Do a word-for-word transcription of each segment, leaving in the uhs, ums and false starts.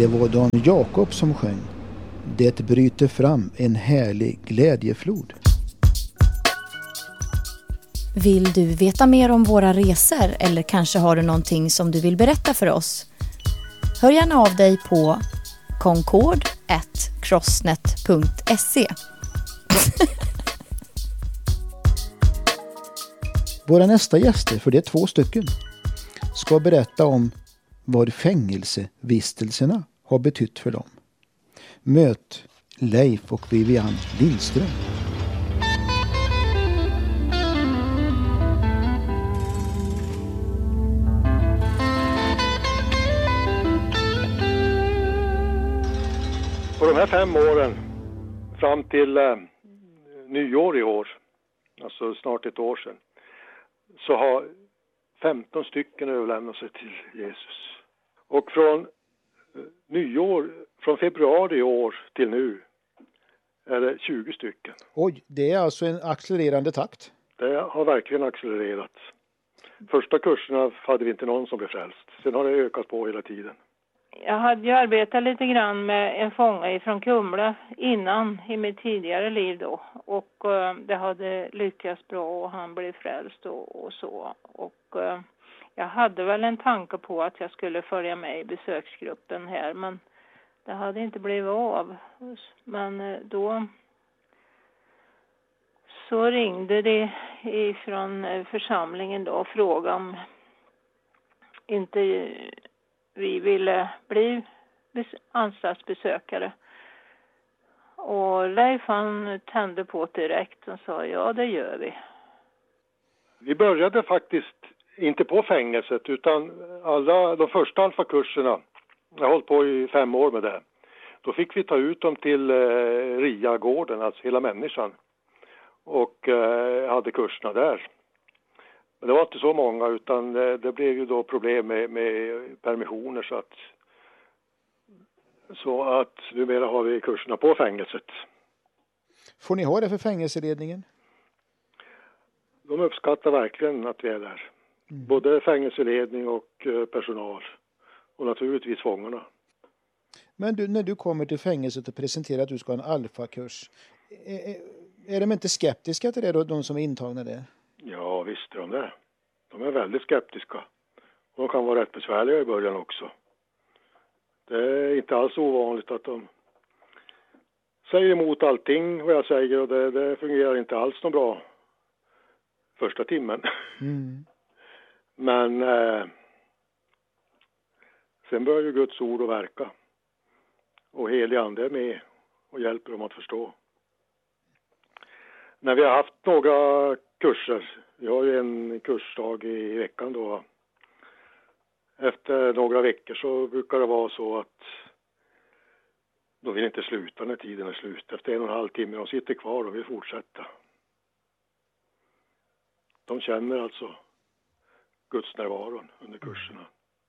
Det var Dan Jakob som sjöng. Det bryter fram en härlig glädjeflod. Vill du veta mer om våra resor eller kanske har du någonting som du vill berätta för oss? Hör gärna av dig på concord at crossnet punkt se. Våra nästa gäster, för det är två stycken, ska berätta om vad fängelsevistelserna har betytt för dem. Möt Leif och Vivian Lindström. På de här fem åren fram till eh, nyår i år, alltså snart ett år sedan, så har femton stycken överlämnat sig till Jesus. Och från eh, nyår, från februari i år till nu, är det tjugo stycken. Oj, det är alltså en accelererande takt. Det har verkligen accelererat. Första kurserna hade vi inte någon som blev frälst. Sen har det ökat på hela tiden. Jag hade ju arbetat lite grann med en fånge från Kumla innan i mitt tidigare liv då. Och uh, det hade lyckats bra och han blev frälst och, och så. Och uh, jag hade väl en tanke på att jag skulle följa med i besöksgruppen här. Men det hade inte blivit av. Men uh, då så ringde det ifrån uh, församlingen då och frågade om inte vi ville bli anstaltsbesökare. Och Leif han tände på direkt och sa ja, det gör vi. Vi började faktiskt inte på fängelset utan alla de första alfakurserna. Jag har hållit på i fem år med det. Då fick vi ta ut dem till eh, Ria-gården, alltså hela människan. Och eh, hade kurserna där. Men det var inte så många utan det, det blev ju då problem med, med permissioner så att så att numera har vi kurserna på fängelset. Får ni ha det för fängelseledningen? De uppskattar verkligen att vi är där. Mm. Både fängelseledning och personal. Och naturligtvis fångarna. Men du, när du kommer till fängelset och presenterar att du ska ha en alfakurs. Är, är de inte skeptiska till det då, de som är intagna där? Ja, visst är de det. De är väldigt skeptiska. Och de kan vara rätt besvärliga i början också. Det är inte alls ovanligt att de säger emot allting vad jag säger och det, det fungerar inte alls något bra första timmen. Mm. Men eh, sen börjar ju Guds ord att verka. Och helig ande är med och hjälper dem att förstå. När vi har haft några kurser, vi har ju en kursdag i veckan då. Efter några veckor så brukar det vara så att de vill inte sluta när tiden är slut. Efter en och en halv timme de sitter kvar och vill fortsätta. De känner alltså Guds närvaron under kurserna.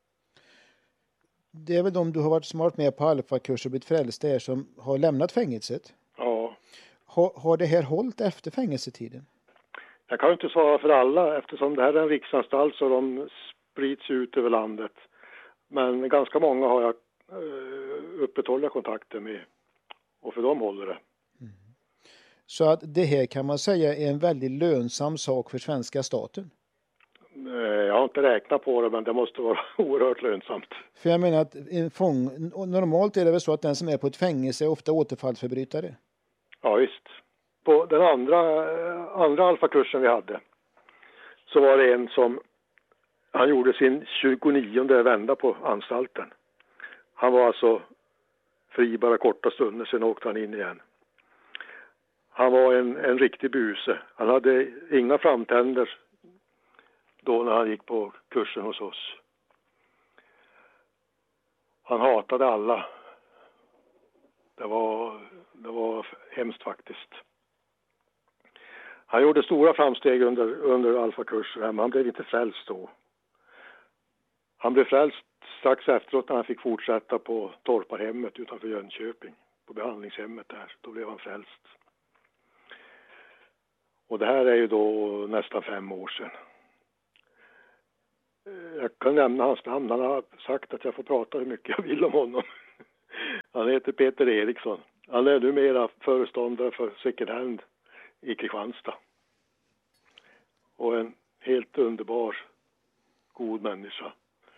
Det är väl de du har varit smart med på alfakurs och blivit frälst är som har lämnat fängelset? Ja. Har, har det här hållit efter fängelsetiden? Jag kan inte svara för alla eftersom det här är en riksanstalt så de sprids ut över landet. Men ganska många har jag uh, upprätthålla kontakter med och för dem håller det. Mm. Så att det här kan man säga är en väldigt lönsam sak för svenska staten? Jag har inte räknat på det men det måste vara oerhört lönsamt. För jag menar att en fång, normalt är det väl så att den som är på ett fängelse är ofta återfallsförbrytare? Ja visst. På den andra, andra alfakursen vi hade så var det en som han gjorde sin tjugonionde vända på anstalten. Han var alltså fri bara korta stunder, sen åkte han in igen. Han var en, en riktig buse. Han hade inga framtänder då när han gick på kursen hos oss. Han hatade alla. Det var, det var hemskt faktiskt. Han gjorde stora framsteg under, under alfakurser, men han blev inte frälst då. Han blev frälst strax efteråt när han fick fortsätta på Torparhemmet utanför Jönköping. På behandlingshemmet där. Då blev han frälst. Och det här är ju då nästan fem år sedan. Jag kan nämna hans namn. Han har sagt att jag får prata hur mycket jag vill om honom. Han heter Peter Eriksson. Han är numera föreståndare för second hand i Kristianstad. Och en helt underbar, god människa.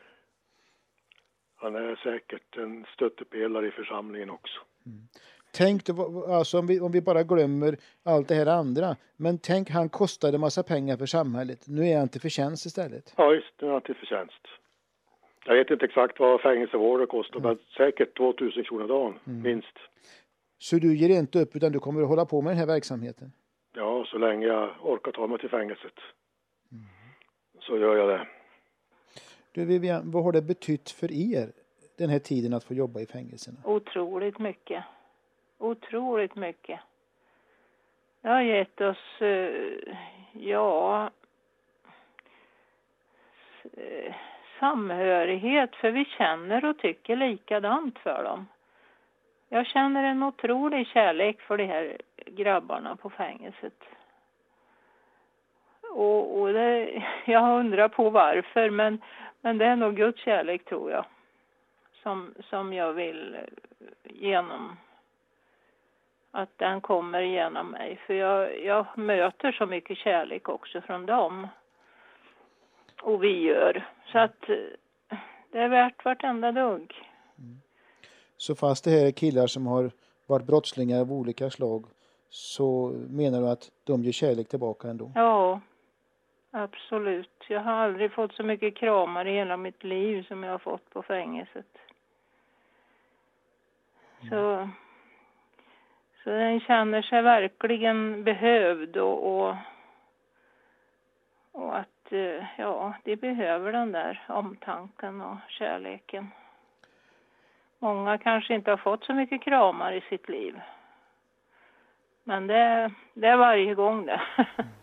Han är säkert en stöttepelare i församlingen också. Mm. Tänk, alltså, om, vi, om vi bara glömmer allt det här andra. Men tänk, han kostade massa pengar för samhället. Nu är han till förtjänst istället. Ja, just nu är han till förtjänst. Jag vet inte exakt vad fängelsevården kostar, mm. men säkert tvåtusen kronor dagen, mm. minst. Så du ger inte upp utan du kommer att hålla på med den här verksamheten? Ja, så länge jag orkar ta mig till fängelset. Mm. Så gör jag det. Du Vivian, vad har det betytt för er den här tiden att få jobba i fängelserna? Otroligt mycket. Otroligt mycket. Det har gett oss, ja, samhörighet, för vi känner och tycker likadant för dem. Jag känner en otrolig kärlek för de här grabbarna på fängelset. Och, och det, jag undrar på varför, men, men det är nog Guds kärlek, tror jag, som, som jag vill genom, att den kommer genom mig. För jag, jag möter så mycket kärlek också från dem. Och vi gör. Så att det är värt vartenda dugg. Mm. Så fast det här är killar som har varit brottslingar av olika slag, så menar du att de ger kärlek tillbaka ändå? Ja, absolut. Jag har aldrig fått så mycket kramar i hela mitt liv som jag har fått på fängelset. Mm. Så, så den känner sig verkligen behövd och, och, och att ja, de behöver den där omtanken och kärleken. Många kanske inte har fått så mycket kramar i sitt liv. Men det, det är varje gång det.